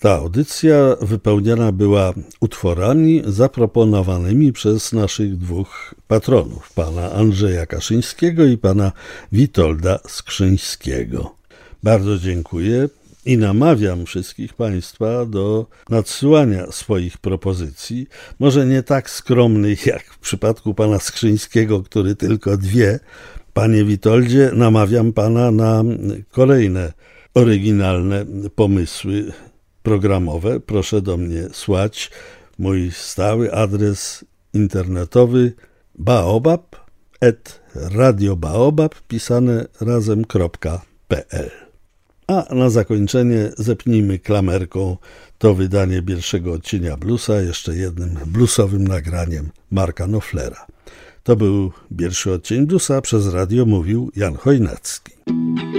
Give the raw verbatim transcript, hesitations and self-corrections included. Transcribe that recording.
Ta audycja wypełniona była utworami zaproponowanymi przez naszych dwóch patronów, pana Andrzeja Kaszyńskiego i pana Witolda Skrzyńskiego. Bardzo dziękuję i namawiam wszystkich państwa do nadsyłania swoich propozycji, może nie tak skromnych jak w przypadku pana Skrzyńskiego, który tylko dwie. Panie Witoldzie, namawiam pana na kolejne oryginalne pomysły programowe. Proszę do mnie słać. Mój stały adres internetowy baobab at radiobaobab pisane razem.pl. A na zakończenie zepnijmy klamerką to wydanie pierwszego odcienia bluesa jeszcze jednym bluesowym nagraniem Marka Knopflera. To był pierwszy odcień bluesa, przez radio mówił Jan Chojnacki.